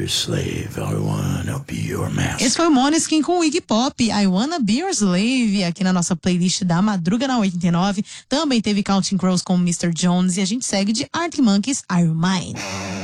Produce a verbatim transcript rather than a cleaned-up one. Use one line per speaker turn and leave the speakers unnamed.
your slave, I wanna be your master.
Esse foi o Måneskin com o Iggy Pop, I Wanna Be Your Slave, aqui na nossa playlist da Madruga na oitenta e nove. Também teve Counting Crows com mister Jones e a gente segue de Arctic Monkeys, Iron Mind.